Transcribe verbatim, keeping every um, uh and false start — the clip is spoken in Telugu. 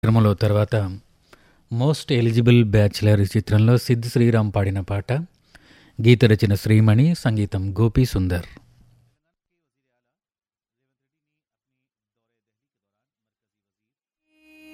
కార్యక్రమంలో తర్వాత మోస్ట్ ఎలిజిబుల్ బ్యాచిలర్ చిత్రంలో సిద్ శ్రీరామ్ పాడిన పాట. గీత రచన శ్రీమణి, సంగీతం గోపీ సుందర్.